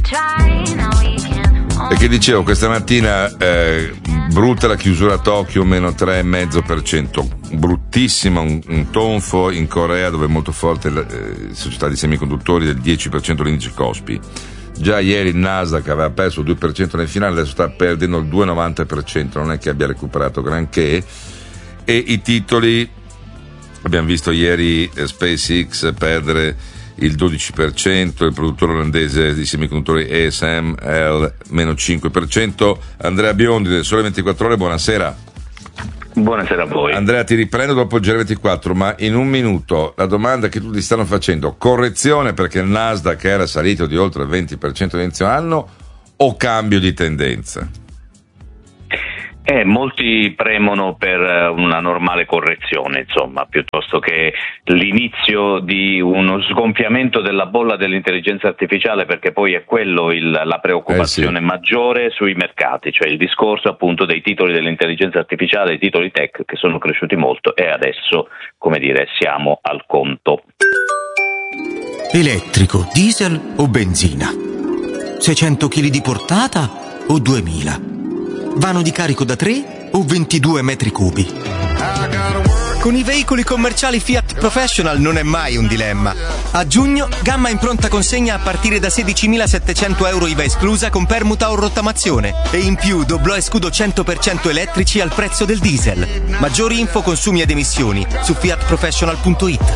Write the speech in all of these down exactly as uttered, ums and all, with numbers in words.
E che dicevo, questa mattina eh, brutta la chiusura a Tokyo, meno tre virgola cinque per cento, bruttissima, un, un tonfo in Corea dove è molto forte la eh, società di semiconduttori, del dieci per cento l'indice Kospi. Già ieri il Nasdaq aveva perso il due per cento nel finale, adesso sta perdendo il due virgola novanta per cento, non è che abbia recuperato granché. E i titoli, abbiamo visto ieri eh, SpaceX perdere il dodici per cento, il produttore olandese di semiconduttori A S M L meno cinque per cento. Andrea Biondi del Sole ventiquattro Ore, buonasera. Buonasera a voi. Andrea, ti riprendo dopo il G R ventiquattro, ma in un minuto la domanda che tutti stanno facendo: correzione perché il Nasdaq era salito di oltre il venti per cento all'inizio anno o cambio di tendenza? Eh, molti premono per una normale correzione, insomma, piuttosto che l'inizio di uno sgonfiamento della bolla dell'intelligenza artificiale, perché poi è quello il, la preoccupazione eh sì. maggiore sui mercati, cioè il discorso appunto dei titoli dell'intelligenza artificiale, dei titoli tech che sono cresciuti molto e adesso, come dire, siamo al conto. Elettrico, diesel o benzina? seicento chili di portata o duemila? Vano di carico da tre o ventidue metri cubi? Con i veicoli commerciali Fiat Professional non è mai un dilemma. A giugno, gamma in pronta consegna a partire da sedicimilasettecento euro I V A esclusa con permuta o rottamazione. E in più doblò e scudo cento per cento elettrici al prezzo del diesel. Maggiori info, consumi ed emissioni su fiat professional punto it.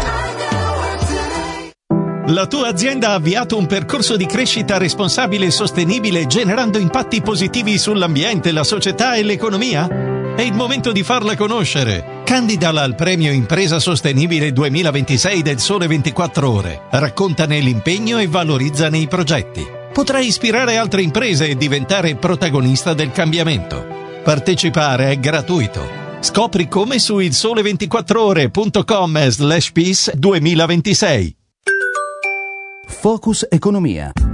La tua azienda ha avviato un percorso di crescita responsabile e sostenibile generando impatti positivi sull'ambiente, la società e l'economia? È il momento di farla conoscere. Candidala al premio Impresa Sostenibile duemilaventisei del Sole ventiquattro Ore. Raccontane l'impegno e valorizzane i progetti. Potrai ispirare altre imprese e diventare protagonista del cambiamento. Partecipare è gratuito. Scopri come su il sole ventiquattro ore punto com slash peace duemilaventisei. Focus Economia.